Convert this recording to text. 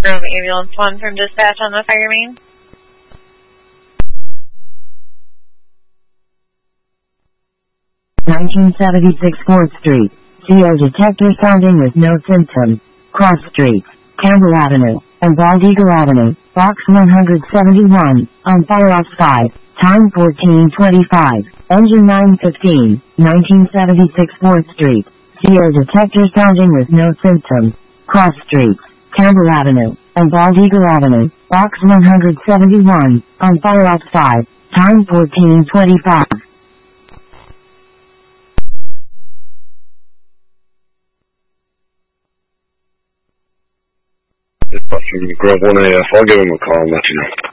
Room Ambulance 1 from dispatch on the fire main. (1976 4th Street). CO detector sounding with no symptoms. Cross Street, Campbell Avenue, and Bald Eagle Avenue, Box 171, on fire outside. Time 14:25, engine 915, 1976 4th Street. CO detector sounding with no symptoms. Cross Street, Campbell Avenue, and Bald Eagle Avenue, Box 171, on fire outside. Time 14:25. From Grove 1AF, I'll give him a call and let you know.